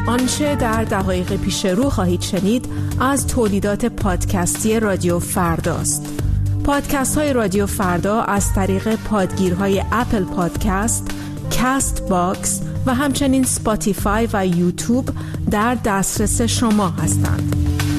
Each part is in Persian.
آنچه در دقایق پیش رو خواهید شنید از تولیدات پادکستی رادیو فرداست. پادکست های رادیو فردا از طریق پادگیرهای اپل پادکست، کست باکس و همچنین سپاتیفای و یوتیوب در دسترس شما هستند.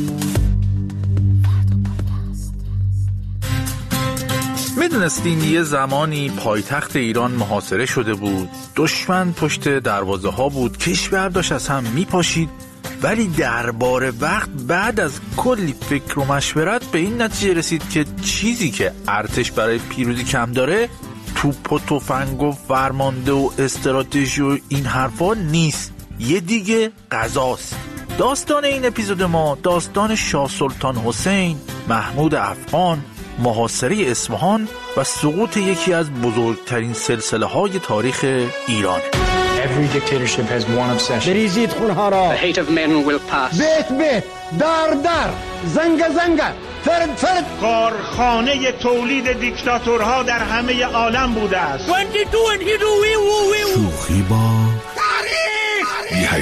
میدونستین یه زمانی پایتخت ایران محاصره شده بود، دشمن پشت دروازه ها بود، کشور داشت از هم میپاشید، ولی درباره وقت بعد از کلی فکر و مشورت به این نتیجه رسید که چیزی که ارتش برای پیروزی کم داره توپ و تفنگ و فرمانده و استراتژی و این حرفا نیست، یه دیگه غذاست. داستان این اپیزود ما داستان شاه سلطان حسین، محمود افغان، محاصره اصفهان و سقوط یکی از بزرگترین سلسله‌های تاریخ ایران. Every dictatorship has one obsession. بریزید خونها را. The hate of men will pass. بیت در زنگ فرد کارخانه تولید دیکتاتورها در همه عالم بوده است. شوخی با تاریخ.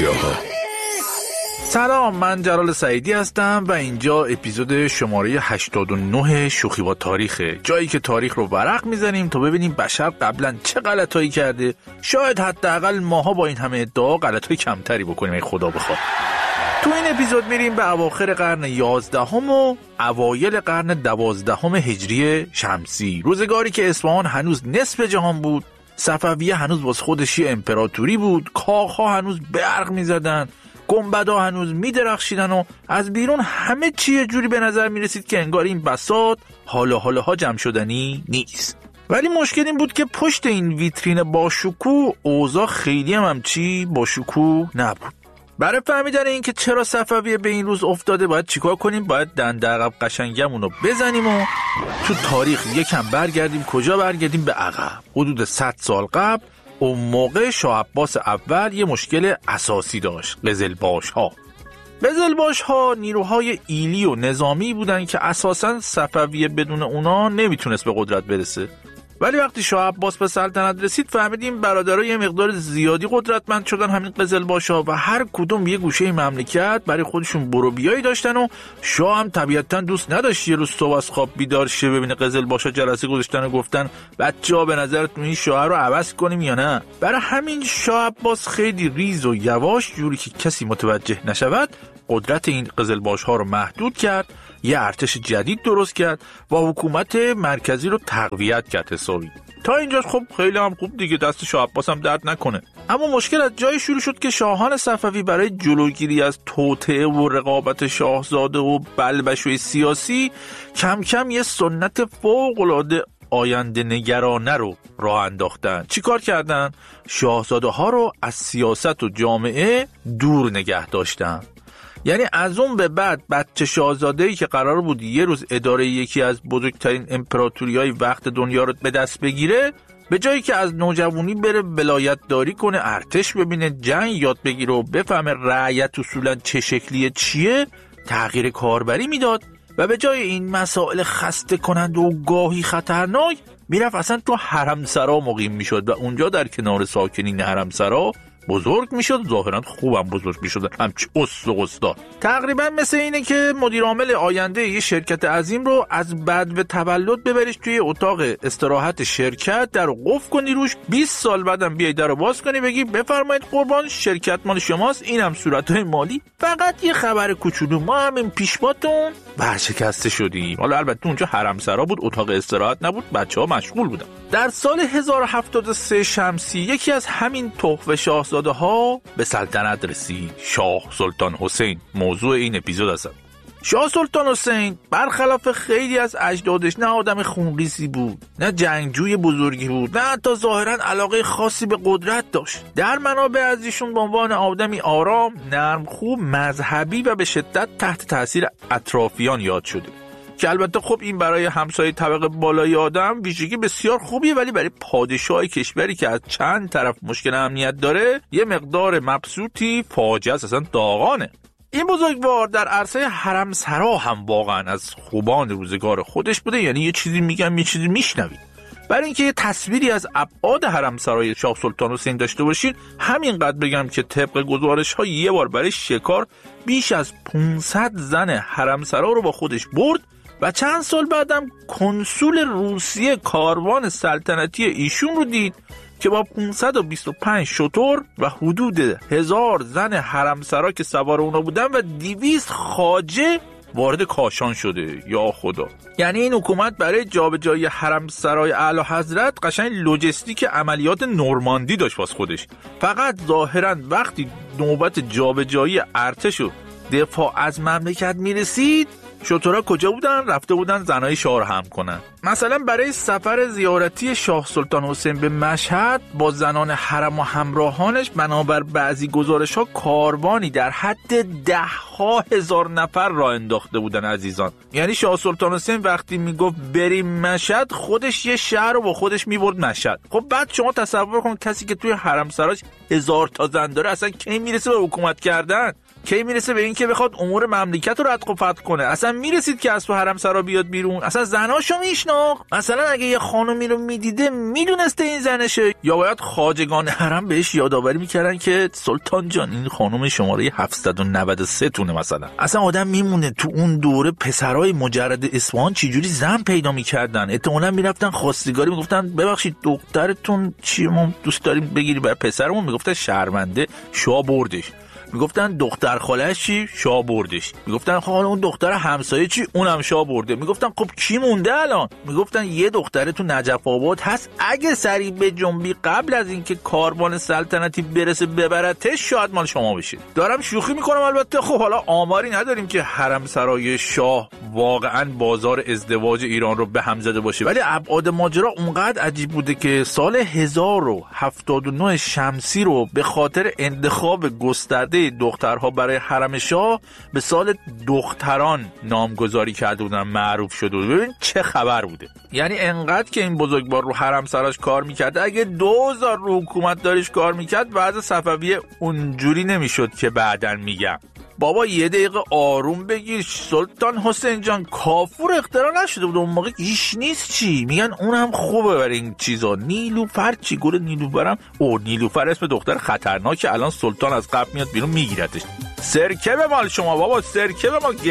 سلام، من جلال سعیدی هستم و اینجا اپیزود شماره 89 شوخی با تاریخه، جایی که تاریخ رو ورق میزنیم تا ببینیم بشر قبلا چه غلطایی کرده، شاید حداقل ماها با این همه ادعا غلطای کمتری بکنیم ای خدا بخواد. تو این اپیزود میریم به اواخر قرن 11 و اوایل قرن 12 هجری شمسی، روزگاری که اصفهان هنوز نصف جهان بود، صفویه هنوز واسه خودش امپراتوری بود، کاخها هنوز برق میزدن، گنبدها هنوز میدرخشیدن و از بیرون همه چی یه جوری به نظر میرسید که انگار این بساط حالا جمع شدنی نیست. ولی مشکل این بود که پشت این ویترین باشکوه اوضاع خیلی هم چی باشکوه نبود. برای فهمیدن این که چرا صفویه به این روز افتاده باید چیکار کنیم؟ باید دنده عقب قشنگمون رو بزنیم و تو تاریخ یکم برگردیم. کجا برگردیم؟ به عقب، حدود 100 سال قبل. اون موقع شاه عباس اول یه مشکل اساسی داشت، قزلباش‌ها نیروهای ایلی و نظامی بودن که اساساً صفویه بدون اونا نمیتونست به قدرت برسه. ولی وقتی شاه عباس به سلطنت رسید فهمیدیم برادرها یه مقدار زیادی قدرتمند شدن، همین قزلباش‌ها، و هر کدوم یه گوشه مملکت برای خودشون برو بیایی داشتن و شاه هم طبیعتاً دوست نداشت یه روز صبح از خواب بیدار شه ببینه قزلباش‌ها جلسه گذاشتن و گفتن بچه‌ها به نظرتون این شاه رو عوض کنیم یا نه. برای همین شاه عباس خیلی ریز و یواش، جوری که کسی متوجه نشود، قدرت این قزلباش‌ها رو محدود کرد، یه ارتش جدید درست کرد و حکومت مرکزی رو تقویت کرد حسابی. تا اینجاش خب خیلی هم خوب دیگه، دست شاه عباس هم درد نکنه. اما مشکل از جایی شروع شد که شاهان صفوی برای جلوگیری از توطئه و رقابت شاهزاده و بلبشوی سیاسی کم کم یه سنت فوق‌العاده آینده نگرانه رو راه انداختن. چی کار کردن؟ شاهزاده ها رو از سیاست و جامعه دور نگه داشتن. یعنی از اون به بعد بچه شاهزاده‌ای که قرار بود یه روز اداره یکی از بزرگترین امپراتوری‌های وقت دنیا رو به دست بگیره، به جایی که از نوجوانی بره ولایت داری کنه، ارتش ببینه، جنگ یاد بگیره و بفهمه رعیت اصولاً چه شکلیه چیه، تغییر کاربری میداد و به جای این مسائل خسته کننده و گاهی خطرناک میرفت اصلا تو حرمسرا مقیم میشد و اونجا در کنار ساکنین حرمسرا بزرگ میشد، ظاهرا خوبم بزرگ میشد، همچه استاد. تقریبا مثل اینه که مدیر عامل آینده یه شرکت عظیم رو از بعد و تولد ببریش توی اتاق استراحت شرکت، در قفل کنی روش، 20 سال بعدم بیای در رو باز کنی بگی بفرمایید قربان، شرکت مال شماست، اینم صورتهای مالی، فقط یه خبر کوچولو، ما همین پیشباتون ورشکسته شدیم. حالا البته اونجا حرمسرا بود، اتاق استراحت نبود، بچه‌ها مشغول بودن. در سال 1073 شمسی یکی از همین تحفه شاهزاده ها به سلطنت رسید، شاه سلطان حسین. موضوع این اپیزود است. شاه سلطان حسین برخلاف خیلی از اجدادش نه آدم خونریزی بود، نه جنگجوی بزرگی بود، نه حتی ظاهرا علاقه خاصی به قدرت داشت. در منابع از ایشون به عنوان آدمی آرام، نرم خوب، مذهبی و به شدت تحت تاثیر اطرافیان یاد شده، که البته خب این برای همسایه طبقه بالای آدم ویژگی بسیار خوبیه، ولی برای پادشاه کشوری که از چند طرف مشکل امنیت داره یه مقدار مبسوطی فاجعه اصلا داغانه. این بزرگوار در عرصه حرمسرا هم واقعا از خوبان روزگار خودش بوده، یعنی یه چیزی میگم یه چیزی میشنوید. برای اینکه یه تصویری از ابعاد حرمسرای شاه سلطان حسین داشته باشین، همینقدر بگم که طبق گزارش‌ها یه بار برای شکار بیش از 500 زن حرمسرا رو با خودش برد و چند سال بعدم کنسول روسیه کاروان سلطنتی ایشون رو دید که با 525 شتر و حدود 1000 زن حرمسرا که سوار اونا بودن و 200 خواجه وارد کاشان شده. یا خدا، یعنی این حکومت برای جابجایی حرمسرای اعلی حضرت قشنگ لوجستیک عملیات نورماندی داشت واسه خودش. فقط ظاهرا وقتی نوبت جابجایی ارتش و دفاع از مملکت میرسید، شترها کجا بودن؟ رفته بودن زنای شاه رو هم کنن. مثلا برای سفر زیارتی شاه سلطان حسین به مشهد با زنان حرم و همراهانش بنابر بعضی گزارش‌ها کاروانی در حد 10,000 نفر را انداخته بودن عزیزان. یعنی شاه سلطان حسین وقتی میگفت بریم مشهد، خودش یه شهر رو با خودش میبرد مشهد. خب بعد شما تصور کن کسی که توی حرم سراش 1000 تا زن داره اصلا کی میرسه به حکومت کردن؟ کی میرسه به این که بخواد امور مملکت رو ردق و فتح کنه؟ اصلا میرسید که از تو حرم سرا بیاد بیرون؟ اصلا زناشو میشناخت؟ مثلا اگه یه خانومی رو میدیده میدونسته این زنشه؟ یا باید خواجگان حرم بهش یادآوری میکردن که سلطان جان این خانم شماره 793 تونه مثلا؟ اصلا آدم میمونه تو اون دوره پسرای مجرد اصفهان چجوری زن پیدا میکردن؟ احتمالاً میرفتن خواستگاری میگفتن ببخشید دخترتون چی ما دوست داریم بگیری برای پسرمون؟ میگفتن شرمنده، شاه بردش. میگفتن دختر خاله‌اش چی؟ شاه بردش. میگفتن خب اون دختر همسایه چی؟ اونم شاه برده. میگفتن خب کی مونده الان؟ میگفتن یه دختره تو نجف آباد هست، اگه سری به جنبی قبل از اینکه کاروان سلطنتی برسه ببرتش شاید مال شما بشه. دارم شوخی میکنم البته. خب حالا آماری نداریم که حرم سرای شاه واقعا بازار ازدواج ایران رو به هم زده باشه، ولی ابعاد ماجرا اونقدر عجیب بوده که سال 1079 شمسی رو به خاطر انتخاب گسترده دخترها برای حرم شاه به سال دختران نامگذاری کرده بودن، معروف شده بود. ببین چه خبر بوده. یعنی انقدر که این بزرگوار رو حرم سراش کار میکرد، اگه 2000 رو حکومت دارش کار میکرد وضع صفویه اونجوری نمیشد که بعدن میگم. بابا یه دقیقه آروم بگیر سلطان حسین جان، کافور اختراع نشده بود اون موقع. ایش نیست چی میگن اونم خوبه برای این چیزا. نیلوفر چی؟ گل نیلوفرم؟ او نیلوفر اسم دختر خطرناکه. الان سلطان از قبل میاد بیرون میگیرتش. سرکه به مال شما بابا، سرکه به ما.